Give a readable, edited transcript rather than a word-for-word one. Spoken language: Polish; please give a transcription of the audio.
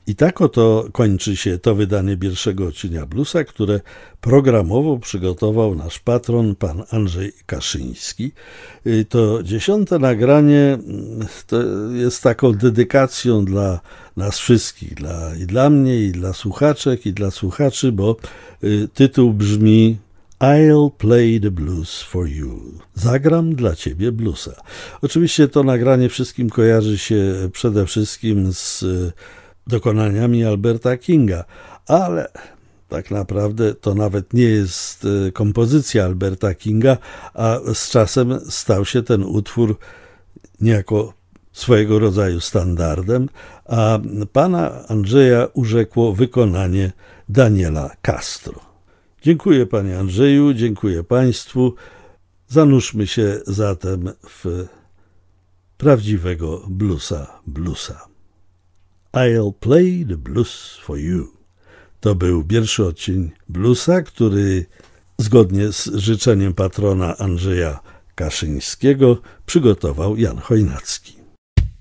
I tak oto kończy się to wydanie pierwszego odcinka Bluesa, które programowo przygotował nasz patron, pan Andrzej Kaszyński. To 10. nagranie to jest taką dedykacją dla nas wszystkich, i dla mnie, i dla słuchaczek, i dla słuchaczy, bo tytuł brzmi I'll play the blues for you. Zagram dla ciebie bluesa. Oczywiście to nagranie wszystkim kojarzy się przede wszystkim z dokonaniami Alberta Kinga, ale tak naprawdę to nawet nie jest kompozycja Alberta Kinga, a z czasem stał się ten utwór niejako swojego rodzaju standardem, a pana Andrzeja urzekło wykonanie Daniela Castro. Dziękuję panie Andrzeju, dziękuję państwu. Zanurzmy się zatem w prawdziwego bluesa. I'll play the blues for you. To był pierwszy odcinek bluesa, który zgodnie z życzeniem patrona Andrzeja Kaszyńskiego przygotował Jan Chojnacki.